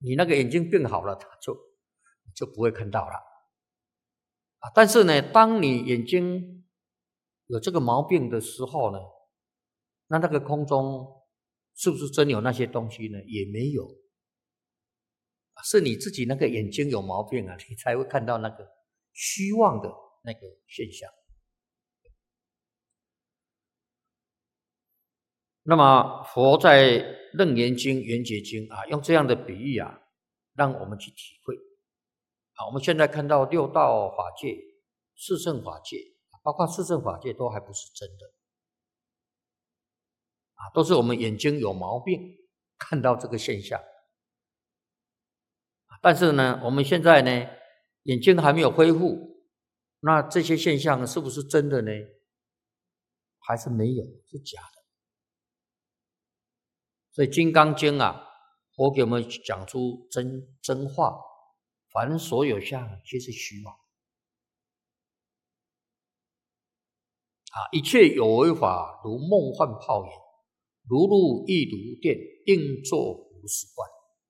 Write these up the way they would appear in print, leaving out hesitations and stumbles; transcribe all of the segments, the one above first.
你那个眼睛病好了，它就不会看到了但是呢，当你眼睛有这个毛病的时候呢，那个空中是不是真有那些东西呢？也没有，是你自己那个眼睛有毛病你才会看到那个虚妄的那个现象。那么佛在楞严经、圆觉经用这样的比喻让我们去体会我们现在看到六道法界、四圣法界，包括四圣法界都还不是真的都是我们眼睛有毛病看到这个现象。但是呢，我们现在呢，眼睛还没有恢复，那这些现象是不是真的呢？还是没有，是假的。所以《金刚经》佛给我们讲出真话，凡所有相皆是虚妄一切有为法如梦幻泡影，如露亦如电，应作如是观。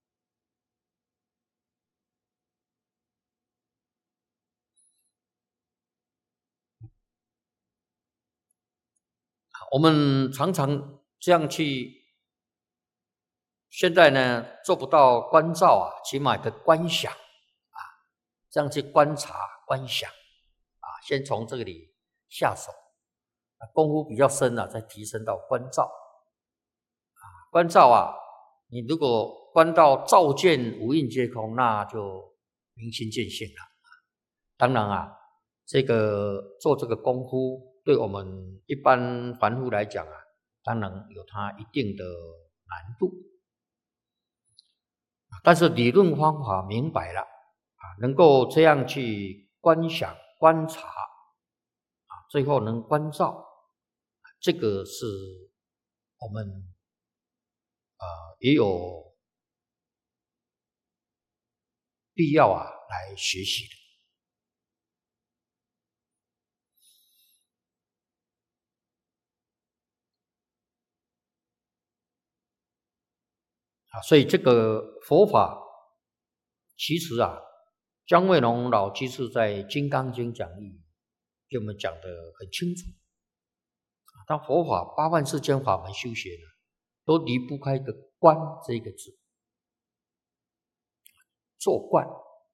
我们常常这样去，现在呢做不到观照起码的观想这样去观察观想先从这里下手功夫比较深再提升到观照观照你如果观到照见无印皆空，那就明心见性了当然这个做这个功夫对我们一般凡夫来讲当然有它一定的难度但是理论方法明白了能够这样去观想观察最后能观照这个是我们也有必要来学习的所以这个佛法其实姜惠龙老居士在《金刚经》讲义给我们讲得很清楚当佛法八万世间法门修学都离不开一个观这个字做观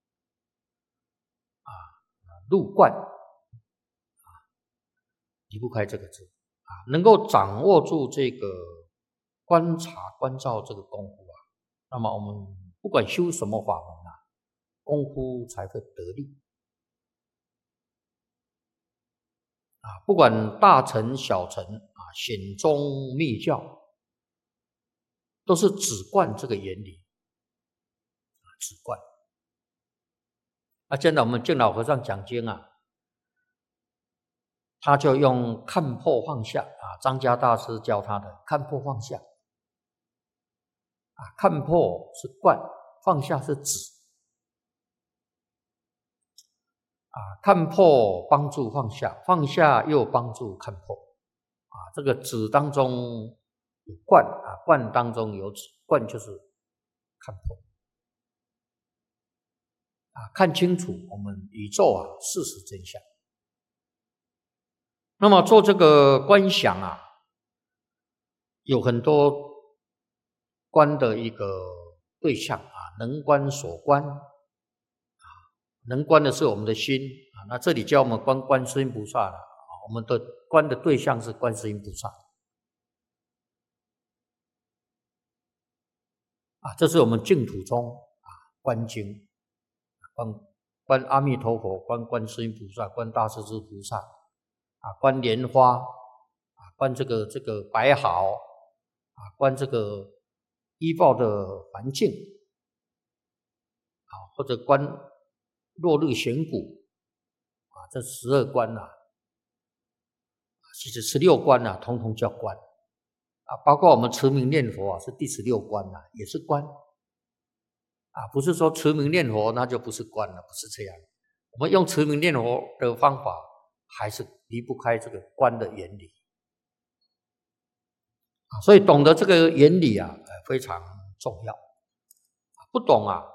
入观离不开这个字能够掌握住这个观察观照这个功夫那么我们不管修什么法门功夫才会得力不管大乘小乘显宗密教都是止观这个原理止观现在我们净老和尚讲经他就用看破放下张家大师教他的看破放下看破是观，放下是止看破帮助放下，放下又帮助看破这个止当中有观观当中有止，观就是看破看清楚我们宇宙事实真相。那么做这个观想有很多观的一个对象能观所观能观的是我们的心那这里教我们观观世音菩萨我们的观的对象是观世音菩萨这是我们净土中观经观阿弥陀佛，观观世音菩萨，观大势至菩萨观莲花观这个白毫观这个依报的环境或者观落日悬谷这12观其实16观统统叫观包括我们持名念佛是第16观也是观不是说持名念佛那就不是观了，不是这样。我们用持名念佛的方法还是离不开这个观的原理所以懂得这个原理非常重要不懂啊，